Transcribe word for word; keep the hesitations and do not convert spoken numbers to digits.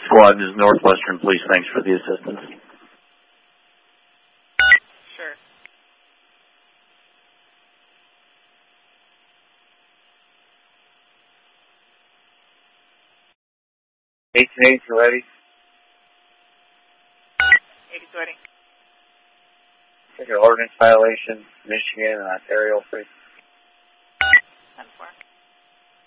Squad, this is Northwestern Police. Thanks for the assistance. Sure. eighteen eight, you ready? eighty's ready. Take an ordinance violation, Michigan and Ontario, please.